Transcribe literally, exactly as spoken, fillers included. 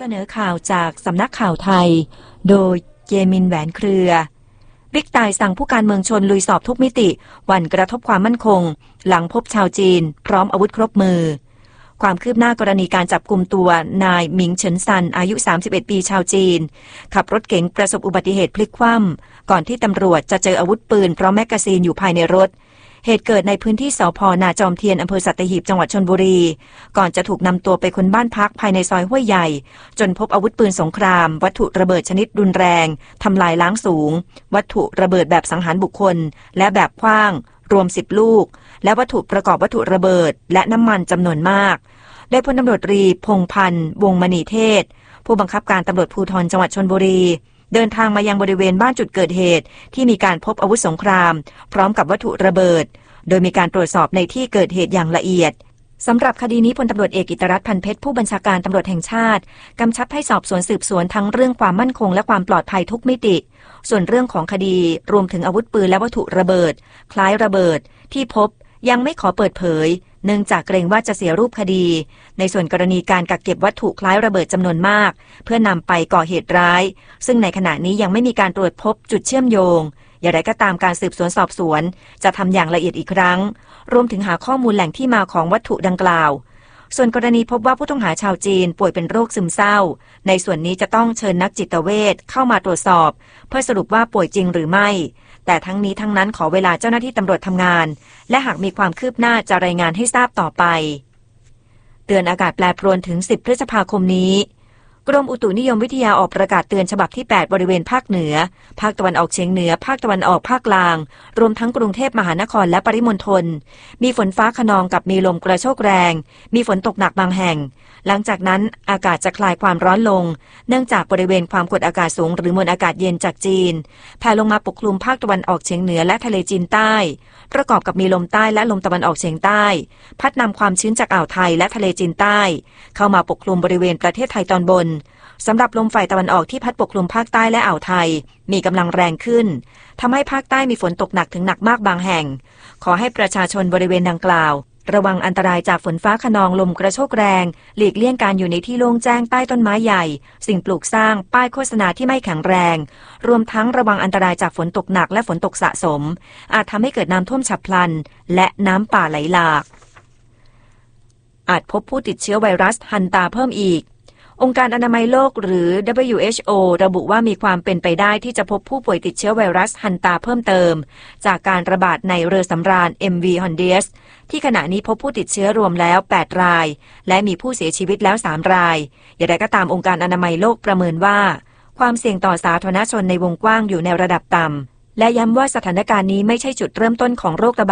เสนอข่าวจากสำนักข่าวไทยโดยเยมินแหวนเครือบิ๊กต่ายสั่งผู้การเมืองชนลุยสอบทุกมิติหวั่นกระทบความมั่นคงหลังพบชาวจีนพร้อมอาวุธครบมือความคืบหน้ากรณีการจับกุมตัวนายหมิงเฉินซันอายุสามสิบเอ็ดปีชาวจีนขับรถเก๋งประสบอุบัติเหตุพลิกคว่ำก่อนที่ตำรวจจะเจออาวุธปืนพร้อมแมกกาซีนอยู่ภายในรถเหตุเกิดในพื้นที่สภ.นาจอมเทียนอำเภอสัตหีบจังหวัดชลบุรีก่อนจะถูกนำตัวไปค้นบ้านพักภายในซอยห้วยใหญ่จนพบอาวุธปืนสงครามวัตถุระเบิดชนิดรุนแรงทำลายล้างสูงวัตถุระเบิดแบบสังหารบุคคลและแบบขว้างรวมสิบลูกและวัตถุประกอบวัตถุระเบิดและน้ำมันจำนวนมากโดยพลตำรวจตรีพงษ์พันธ์วงศ์มณีเทศผู้บังคับการตำรวจภูธรจังหวัดชลบุรีเดินทางมายังบริเวณบ้านจุดเกิดเหตุที่มีการพบอาวุธสงครามพร้อมกับวัตถุระเบิดโดยมีการตรวจสอบในที่เกิดเหตุอย่างละเอียดสำหรับคดีนี้พลตำรวจเอกอิตรรัตน์ พันเพชรผู้บัญชาการตำรวจแห่งชาติกำชับให้สอบสวนสืบสวนทั้งเรื่องความมั่นคงและความปลอดภัยทุกมิติส่วนเรื่องของคดีรวมถึงอาวุธปืนและวัตถุระเบิดคล้ายระเบิดที่พบยังไม่ขอเปิดเผยเนื่องจากเกรงว่าจะเสียรูปคดีในส่วนกรณีการกักเก็บวัตถุคล้ายระเบิดจำนวนมากเพื่อนำไปก่อเหตุร้ายซึ่งในขณะนี้ยังไม่มีการตรวจพบจุดเชื่อมโยงอย่างไรก็ตามการสืบสวนสอบสวนจะทำอย่างละเอียดอีกครั้งรวมถึงหาข้อมูลแหล่งที่มาของวัตถุดังกล่าวส่วนกรณีพบว่าผู้ต้องหาชาวจีนป่วยเป็นโรคซึมเศร้าในส่วนนี้จะต้องเชิญนักจิตเวชเข้ามาตรวจสอบเพื่อสรุปว่าป่วยจริงหรือไม่แต่ทั้งนี้ทั้งนั้นขอเวลาเจ้าหน้าที่ตำรวจทำงานและหากมีความคืบหน้าจะรายงานให้ทราบต่อไปเตือนอากาศแปรปรวนถึงสิบพฤษภาคมนี้กรมอุตุนิยมวิทยาออกประกาศเตือนฉบับที่แปดบริเวณภาคเหนือภาคตะวันออกเฉียงเหนือภาคตะวันออกภาคกลางรวมทั้งกรุงเทพมหานครและปริมณฑลมีฝนฟ้าคะนองกับมีลมกระโชกแรงมีฝนตกหนักบางแห่งหลังจากนั้นอากาศจะคลายความร้อนลงเนื่องจากบริเวณความกดอากาศสูงหรือมวลอากาศเย็นจากจีนแผ่ลงมาปกคลุมภาคตะวันออกเฉียงเหนือและทะเลจีนใต้ประกอบกับมีลมใต้และลมตะวันออกเฉียงใต้พัดนำความชื้นจากอ่าวไทยและทะเลจีนใต้เข้ามาปกคลุมบริเวณประเทศไทยตอนบนสำหรับลมฝ่ายตะวันออกที่พัดปกคลุมภาคใต้และอ่าวไทยมีกำลังแรงขึ้นทำให้ภาคใต้มีฝนตกหนักถึงหนักมากบางแห่งขอให้ประชาชนบริเวณดังกล่าวระวังอันตรายจากฝนฟ้าคะนองลมกระโชกแรงหลีกเลี่ยงการอยู่ในที่โล่งแจ้งใต้ต้นไม้ใหญ่สิ่งปลูกสร้างป้ายโฆษณาที่ไม่แข็งแรงรวมทั้งระวังอันตรายจากฝนตกหนักและฝนตกสะสมอาจทำให้เกิดน้ำท่วมฉับพลันและน้ำป่าไหลหลากอาจพบผู้ติดเชื้อไวรัสฮันตาเพิ่มอีกองค์การอนามัยโลกหรือ ดับเบิลยู เอช โอ ระบุว่ามีความเป็นไปได้ที่จะพบผู้ป่วยติดเชื้อไวรัสฮันตาเพิ่มเติมจากการระบาดในเรือสำราญ เอ็ม วี Hondias ที่ขณะนี้พบผู้ติดเชื้อรวมแล้วแปดรายและมีผู้เสียชีวิตแล้วสามรายอย่างไรก็ตามองค์การอนามัยโลกประเมินว่าความเสี่ยงต่อสาธารณชนในวงกว้างอยู่ในระดับต่ำและย้ำว่าสถานการณ์นี้ไม่ใช่จุดเริ่มต้นของโรคระบาด